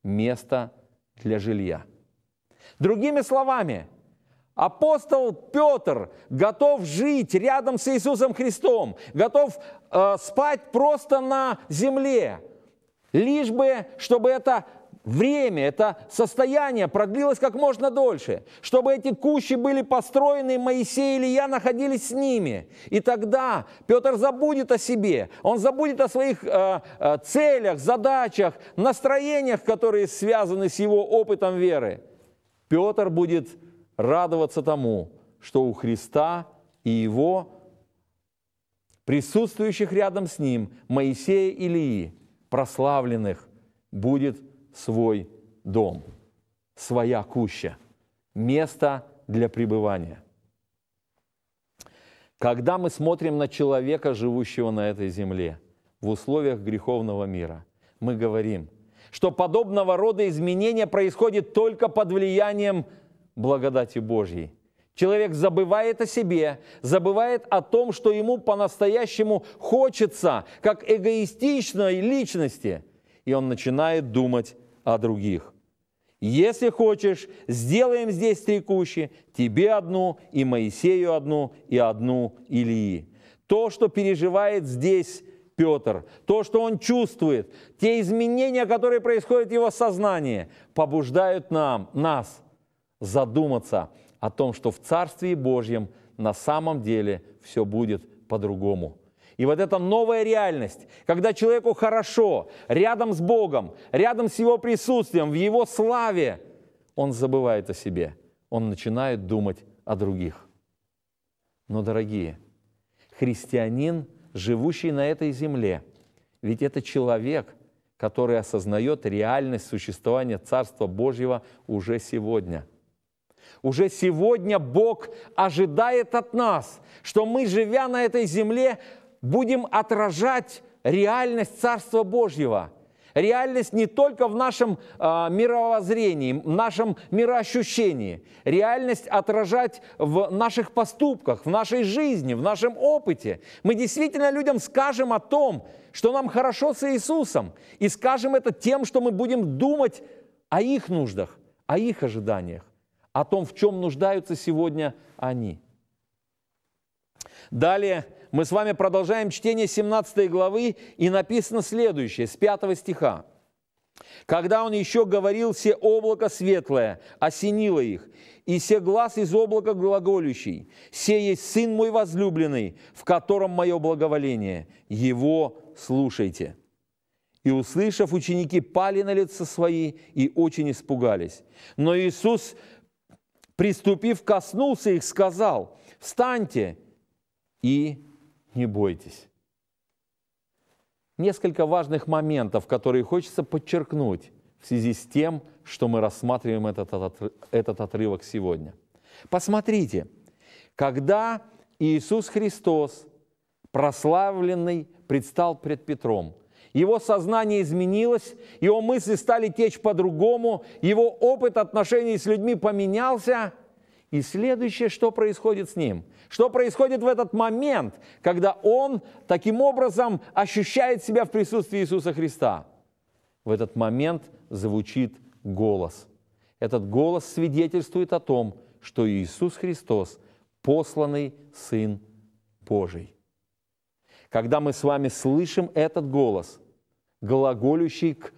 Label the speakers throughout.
Speaker 1: место для жилья. Другими словами, апостол Петр готов жить рядом с Иисусом Христом, готов спать просто на земле, лишь бы, чтобы это время, это состояние продлилось как можно дольше, чтобы эти кущи были построены, Моисей и Илья находились с ними. И тогда Петр забудет о себе, он забудет о своих целях, задачах, настроениях, которые связаны с его опытом веры. Петр будет радоваться тому, что у Христа и его присутствующих рядом с ним, Моисея и Илии, прославленных, будет свой дом, своя куща, место для пребывания. Когда мы смотрим на человека, живущего на этой земле, в условиях греховного мира, мы говорим, что подобного рода изменения происходят только под влиянием благодати Божьей. Человек забывает о себе, забывает о том, что ему по-настоящему хочется, как эгоистичной личности, и он начинает думать о других. Если хочешь, сделаем здесь 3 кущи, тебе одну, и Моисею одну, и одну Илии. То, что переживает здесь Петр, то, что он чувствует, те изменения, которые происходят в его сознании, побуждают нас задуматься о том, что в Царстве Божьем на самом деле все будет по-другому. И вот эта новая реальность, когда человеку хорошо, рядом с Богом, рядом с Его присутствием, в Его славе, он забывает о себе, он начинает думать о других. Но, дорогие, христианин, живущий на этой земле, ведь это человек, который осознает реальность существования Царства Божьего уже сегодня. Уже сегодня Бог ожидает от нас, что мы, живя на этой земле, будем отражать реальность Царства Божьего. Реальность не только в нашем мировоззрении, в нашем мироощущении. Реальность отражать в наших поступках, в нашей жизни, в нашем опыте. Мы действительно людям скажем о том, что нам хорошо с Иисусом. И скажем это тем, что мы будем думать о их нуждах, о их ожиданиях, о том, в чем нуждаются сегодня они. Далее мы с вами продолжаем чтение 17 главы, и написано следующее, с 5 стиха. «Когда он еще говорил, се облако светлое осенило их, и се глас из облака глаголющий, се есть Сын мой возлюбленный, в котором мое благоволение, его слушайте». И, услышав, ученики пали на лица свои и очень испугались. Но Иисус, приступив, коснулся их, сказал: «Встаньте и не бойтесь». Несколько важных моментов, которые хочется подчеркнуть в связи с тем, что мы рассматриваем этот отрывок сегодня. Посмотрите, когда Иисус Христос, прославленный, предстал пред Петром, его сознание изменилось, его мысли стали течь по-другому, его опыт отношений с людьми поменялся. И следующее, что происходит с ним? Что происходит в этот момент, когда он таким образом ощущает себя в присутствии Иисуса Христа? В этот момент звучит голос. Этот голос свидетельствует о том, что Иисус Христос – посланный Сын Божий. Когда мы с вами слышим этот голос, глаголющий к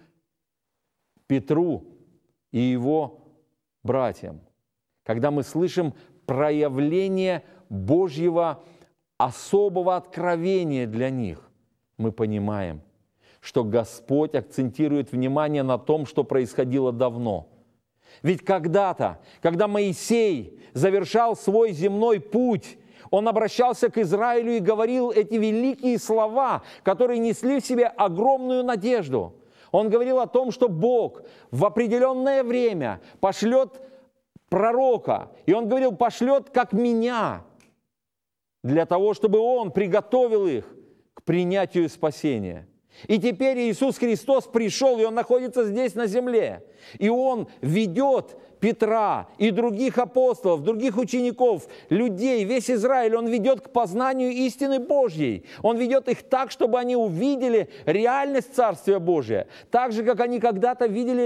Speaker 1: Петру и его братьям, когда мы слышим проявление Божьего особого откровения для них, мы понимаем, что Господь акцентирует внимание на том, что происходило давно. Ведь когда-то, когда Моисей завершал свой земной путь, он обращался к Израилю и говорил эти великие слова, которые несли в себе огромную надежду. Он говорил о том, что Бог в определенное время пошлет пророка, и он говорил: пошлет как меня, для того, чтобы он приготовил их к принятию спасения. И теперь Иисус Христос пришел, и Он находится здесь на земле. И Он ведет Петра и других апостолов, других учеников, людей, весь Израиль, Он ведет к познанию истины Божьей. Он ведет их так, чтобы они увидели реальность Царствия Божия, так же, как они когда-то видели